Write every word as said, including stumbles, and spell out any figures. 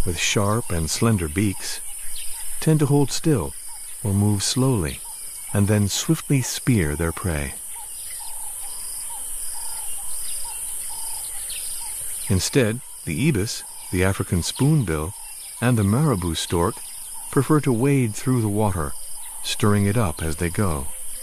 with sharp and slender beaks, tend to hold still or move slowly and then swiftly spear their prey. Instead, the ibis, the African spoonbill, and the marabou stork prefer to wade through the water, stirring it up as they go.